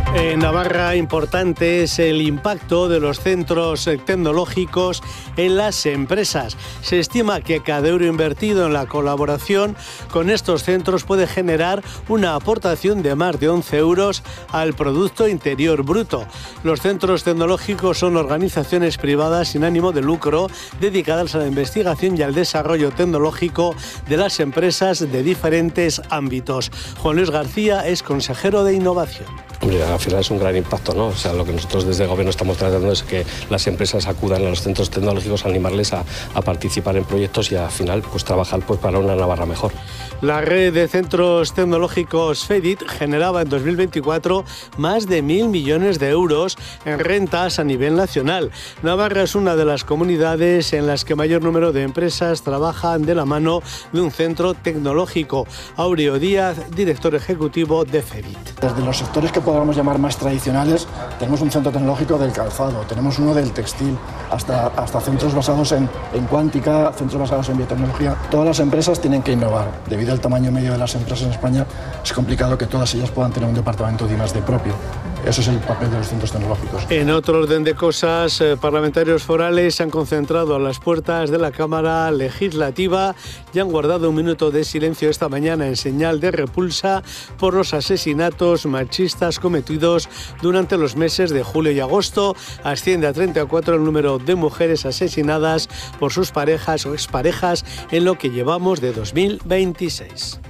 En Navarra, importante es el impacto de los centros tecnológicos en las empresas. Se estima que cada euro invertido en la colaboración con estos centros puede generar una aportación de más de 11 euros al Producto Interior Bruto. Los centros tecnológicos son organizaciones privadas sin ánimo de lucro dedicadas a la investigación y al desarrollo tecnológico de las empresas de diferentes ámbitos. Juan Luis García es consejero de Innovación. Hombre, al final es un gran impacto, ¿no? O sea, lo que nosotros desde el Gobierno estamos tratando es que las empresas acudan a los centros tecnológicos, animarles a participar en proyectos y al final pues trabajar pues para una Navarra mejor. La red de centros tecnológicos FEDIT generaba en 2024 más de 1.000 millones de euros en rentas a nivel nacional. Navarra es una de las comunidades en las que mayor número de empresas trabajan de la mano de un centro tecnológico. Aureo Díaz, director ejecutivo de FEDIT. Desde los sectores que podamos llamar más tradicionales, tenemos un centro tecnológico del calzado, tenemos uno del textil, hasta centros basados en cuántica, centros basados en biotecnología. Todas las empresas tienen que innovar. Debido al tamaño medio de las empresas en España, es complicado que todas ellas puedan tener un departamento de I+D propio. Eso es el papel de los centros tecnológicos. En otro orden de cosas, parlamentarios forales se han concentrado a las puertas de la Cámara Legislativa y han guardado un minuto de silencio esta mañana en señal de repulsa por los asesinatos machistas cometidos durante los meses de julio y agosto. Asciende a 34 el número de mujeres asesinadas por sus parejas o exparejas en lo que llevamos de 2026.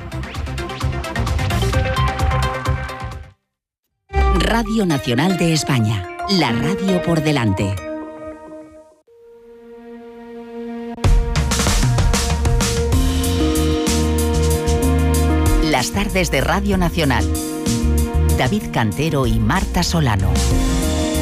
Radio Nacional de España, la radio por delante. Las tardes de Radio Nacional. David Cantero y Marta Solano.